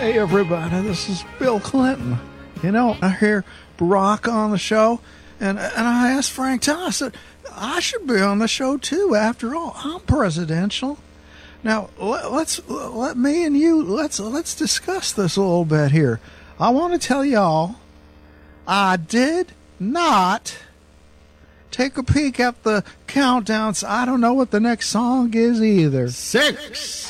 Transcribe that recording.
Hey, everybody, this is Bill Clinton. You know, I hear Barack on the show, and I asked Frank Tell, I said, I should be on the show, too. After all, I'm presidential. Now, let me and you, let's discuss this a little bit here. I want to tell y'all, I did not take a peek at the countdowns. I don't know what the next song is either. 6,